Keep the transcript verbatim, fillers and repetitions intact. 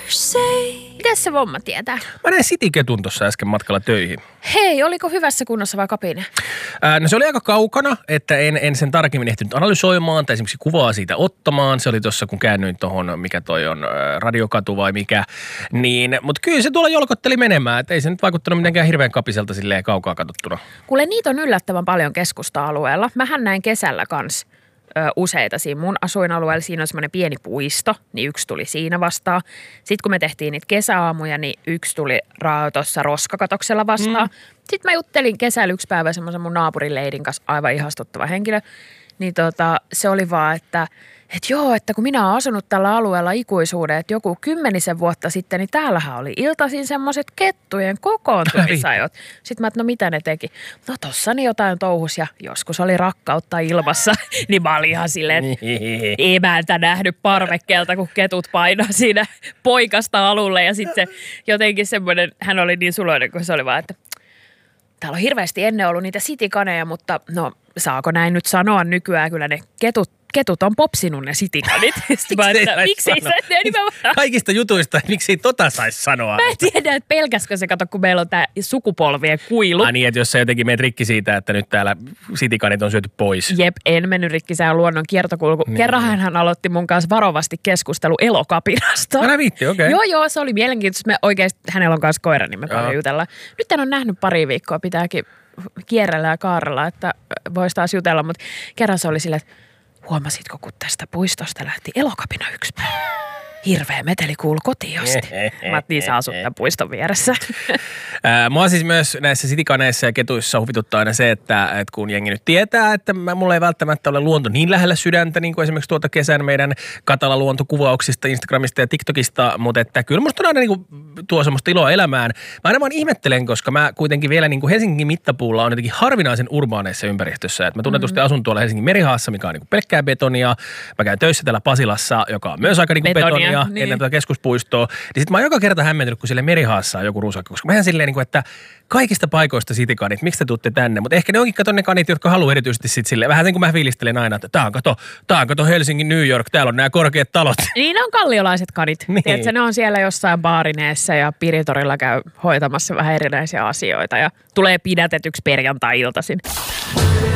Mitäs se vomma tietää? Mä näin Cityketun tuossa äsken matkalla töihin. Hei, oliko hyvässä kunnossa vai kapine? Ää, no se oli aika kaukana, että en, en sen tarkemmin ehtinyt analysoimaan tai esimerkiksi kuvaa siitä ottamaan. Se oli tuossa, kun käännyin tuohon, mikä toi on, ää, Radiokatu vai mikä. Niin, mutta kyllä se tuolla jolkotteli menemään, että ei se nyt vaikuttanut mitenkään hirveän kapiselta silleen kaukaa katsottuna. Kuule, niitä on yllättävän paljon keskusta-alueella. Mähän näin kesällä kans ö, useita siinä mun asuinalueella. Siinä on semmoinen pieni puisto, niin yksi tuli siinä vastaan. Sitten kun me tehtiin niitä kesäaamuja, niin yksi tuli ra- tuossa roskakatoksella vastaan. Mm. Sitten mä juttelin kesällä yksi päivä semmoisen mun naapurin leidin kanssa, aivan ihastuttava henkilö. Niin tota, se oli vaan, että et joo, että kun minä olen asunut tällä alueella ikuisuuden, että joku kymmenisen vuotta sitten, niin täällähän oli iltaisin semmoiset kettujen kokoontumisajot. Sitten mä, että no mitä ne teki? No tossani jotain touhus ja joskus oli rakkautta ilmassa. Niin mä olin ihan silleen, että emäntä nähnyt parvekkeelta, kun ketut painaa siinä poikasta alulle. Ja sitten se jotenkin semmoinen, hän oli niin suloinen, kun se oli vaan, että täällä on hirveästi ennen ollut niitä sitikaneja, mutta no saako näin nyt sanoa nykyään, kyllä ne ketut, ketut on popsinut ne sitikanit. Miksi ei se? Kaikista jutuista, miksi ei tota saisi sanoa? Mä en tiedä, että pelkäskö se, kato, kun meillä on tää sukupolvien kuilu. Ah niin, että jos sä jotenkin menet rikki siitä, että nyt täällä sitikanit on syöty pois. Jep, en mennyt rikki, se on luonnon kiertokulku. Niin. Kerran hän aloitti mun kanssa varovasti keskustelu elokapinasta. Älä viitti, okei. Okay. Joo, joo, se oli mielenkiintoista. Me oikeasti, hänellä on kanssa koira, niin me paljon jutellaan. Nyt en ole nähnyt pari viikkoa, pitääkin kierrellä ja kaarella, että voisi taas jutella, mutta kerran se oli silleen, että huomasitko, kun tästä puistosta lähti elokapina yksi päivä? Hirveä meteli kuului kotiin asti. Mä niin sä asut tämän puiston vieressä. Mua siis myös näissä sitikaneissa ja ketuissa huvituttaa aina se, että, että kun jengi nyt tietää, että mulla ei välttämättä ole luonto niin lähellä sydäntä, niin kuin esimerkiksi tuota kesän meidän Katala-luontokuvauksista, Instagramista ja TikTokista, mutta että kyllä musta on aina niin kuin tuo semmoista iloa elämään. Mä aina vaan ihmettelen, koska mä kuitenkin vielä niin kuin Helsingin mittapuulla on jotenkin harvinaisen urbaaneissa ympäristössä. Että mä tunnetusti mm-hmm. asun tuolla Helsingin Merihaassa, mikä on niin kuin pelkkää betonia. Mä käyn töissä täällä Pasilassa, joka on myös aika niin kuin betonia. Ja niin. Ennen tuota keskuspuistoa, niin sit mä oon joka kerta hämmentynyt, kun siellä Merihaassa on joku ruusakka, koska mä ihan silleen, niin että kaikista paikoista sitikanit, miksi te tuutte tänne, mutta ehkä ne onkin kato ne kanit, jotka haluaa erityisesti sit silleen, vähän niin kuin mä fiilistelen aina, että tää on kato, tää on kato Helsingin New York, täällä on nämä korkeat talot. Niin ne on kalliolaiset kanit, niin. Tiedätkö, ne on siellä jossain baarineessa ja Piritorilla käy hoitamassa vähän erinäisiä asioita ja tulee pidätetyksi perjantai-iltaisin.